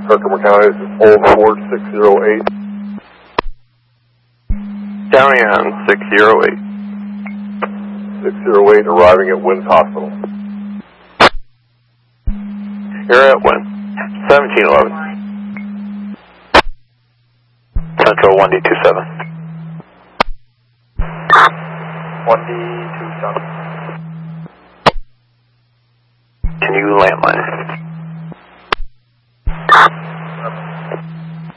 Herkimer County, this is Old Ford 608. County on 608. 608 arriving at Wynn's Hospital. You're at Wynn. 1711. Central 1D27. 1D27. Can you landline?